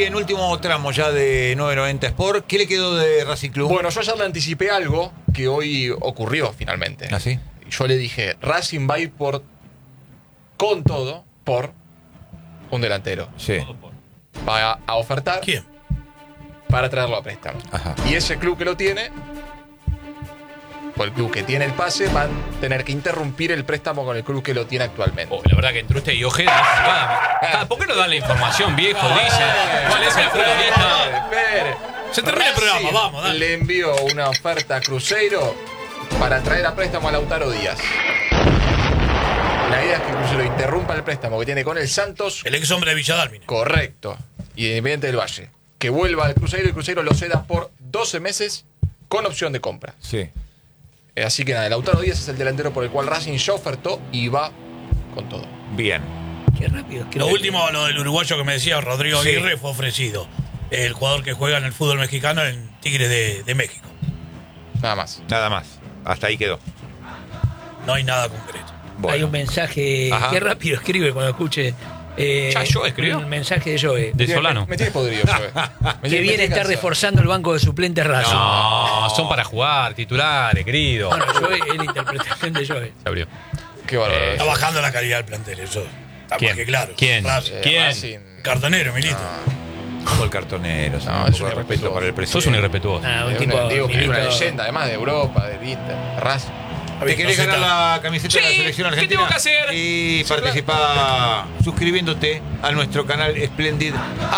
Bien, último tramo ya de 990 Sport. ¿Qué le quedó de Racing Club? Bueno, yo ayer le anticipé algo que hoy ocurrió finalmente. ¿Ah, sí? Yo le dije, Racing va a ir con todo por un delantero. Sí. Va a ofertar. ¿Quién? Para traerlo a préstamo. Ajá. Y ese club que lo tiene, o el club que tiene el pase, van a tener que interrumpir el préstamo con el club que lo tiene actualmente. La verdad que entró usted y Ojeda. ¿Por qué no dan la información, viejo? Dice. ¿Cuál es el futbolista? Espere. Se termina el programa, vamos, dale. Le envió una oferta a Cruzeiro para traer a préstamo a Lautaro Díaz. La idea es que Cruzeiro interrumpa el préstamo que tiene con el Santos. El ex hombre de Villadalmine. Correcto. Y Independiente del Valle. Que vuelva al Cruzeiro y Cruzeiro lo ceda por 12 meses con opción de compra. Sí. Así que nada, Lautaro Díaz es el delantero por el cual Racing ya ofertó y va con todo. Bien. Qué rápido. Lo último, lo del uruguayo que me decía Rodrigo Aguirre, fue ofrecido. El jugador que juega en el fútbol mexicano en Tigre de México. Nada más. Nada más. Hasta ahí quedó. No hay nada concreto. Bueno. Hay un mensaje. Ajá. Qué rápido escribe cuando escuche. ¿Ya Joe escribió? Un mensaje de Joe. De Solano. Me tiene podrido, Joe. Que viene a estar reforzando el banco de suplentes Racing. No, son para jugar, titulares, querido. Bueno, Joe es la interpretación de Joe. Se abrió. Qué bárbaro. Está bajando la calidad del plantel, eso. Está ¿Quién? más que claro. ¿Quién? Racing. ¿Quién? Racing. Cartonero, Milito. Como el cartonero. No, un es poco de un respeto irrespetuoso. para el presidente. Sos un irrespetuoso. Un tipo. Digo que es una Milito. leyenda, además de Europa, del Inter, Racing. ¿Te querés ganar la camiseta de la Sí, selección ¿qué argentina? tengo que hacer? Y participa suscribiéndote a nuestro canal Splendid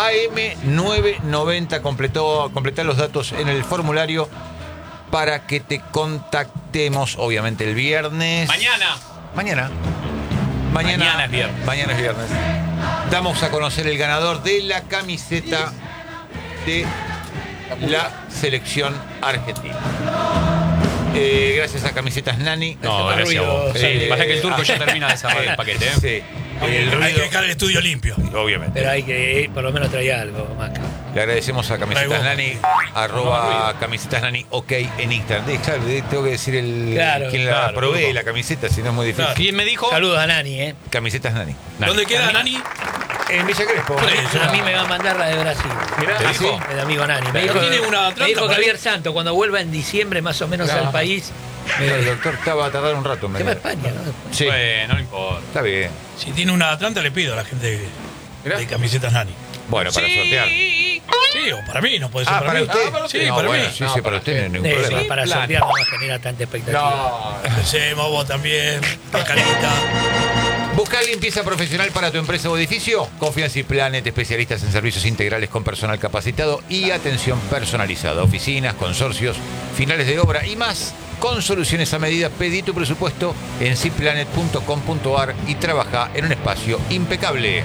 AM990. Completá los datos en el formulario para que te contactemos, obviamente, el viernes. Mañana. Mañana Mañana es viernes. Mañana es viernes. Damos a conocer el ganador de la camiseta de la selección argentina. Gracias a Camisetas Nani. No, gracias a vos. Sí. Pasa que el turco ya termina de cerrar el paquete, ¿eh? Sí. Hay que dejar el estudio limpio. Obviamente. Pero hay que por lo menos traer algo más. Le agradecemos a Camisetas Nani, @ Camisetas Nani, ok, en Instagram. Claro, tengo que decir Claro, quién la claro, provee turco. la camiseta, si no es muy difícil. Claro. ¿Quién me dijo? Saludos a Nani, Camisetas Nani. ¿Dónde queda Nani? En Villa Crespo. A mí me va a mandar la de Brasil. Mirá, ¿Te dijo? El amigo Nani. Me Pero dijo, tiene una me trampa dijo por ahí. Javier Santo, cuando vuelva en diciembre más o menos al país. El doctor va a tardar un rato. Se va a España, ¿no? Sí, Bueno, no importa. está bien. Si tiene una Atlanta, le pido a la gente Mirá. de camisetas Nani. Bueno, para sortear. Sí, o para mí, no puede ser Ah, para mí. usted. Sí, No, para bueno, mí. sí, No, sí, para para usted no hay ningún Sí, problema. sí, para plan. sortear no va a generar tanta expectativa. No. Empecemos, vos también. Tacarita. ¿Buscar limpieza profesional para tu empresa o edificio? Confianza y Planet, especialistas en servicios integrales con personal capacitado y atención personalizada. Oficinas, consorcios, finales de obra y más. Con soluciones a medida, pedí tu presupuesto en ciplanet.com.ar y trabaja en un espacio impecable.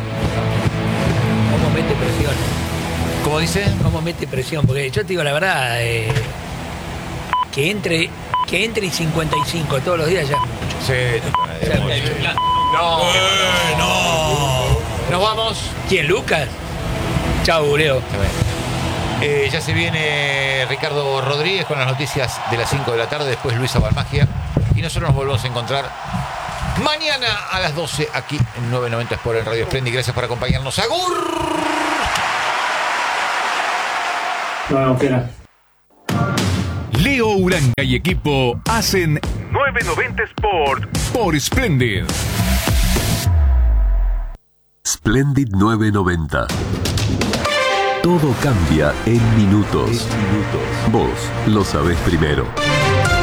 ¿Cómo mete presión? ¿Cómo dice? ¿Cómo mete presión? Porque yo te digo la verdad, que entre y 55 todos los días ya es mucho. Sí, Ya es mucho. no. No. Nos vamos. ¿Quién, Lucas? Chau, Leo. Ya se viene Ricardo Rodríguez con las noticias de las 5 de la tarde, después Luisa Balmagia. Y nosotros nos volvemos a encontrar mañana a las 12 aquí en 990 Sport en Radio Splendid. Gracias por acompañarnos. ¡Agur! No, espera. Leo Uranga y equipo hacen 990 Sport por Splendid. Splendid 990. Todo cambia en minutos. Vos lo sabés primero.